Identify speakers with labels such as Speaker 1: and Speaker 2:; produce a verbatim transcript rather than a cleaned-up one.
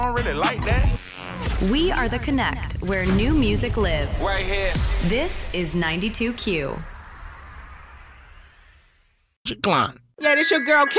Speaker 1: don't really like that.
Speaker 2: We are the Connect, where new music lives.
Speaker 1: Right here.
Speaker 2: This is ninety-two Q.
Speaker 1: Klein.
Speaker 3: Yeah, this your girl K